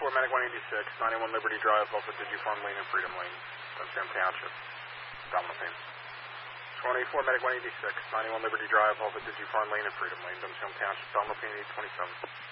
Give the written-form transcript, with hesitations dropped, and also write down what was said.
Medic 186, 91 Liberty Drive, Alpha Digifarm Lane and Freedom Lane, Dunstone Township, Domino Payne. 24 Medic 186, 91 Liberty Drive, Alpha Digifarm Lane and Freedom Lane, Dunstone Township, Domino Payne 827.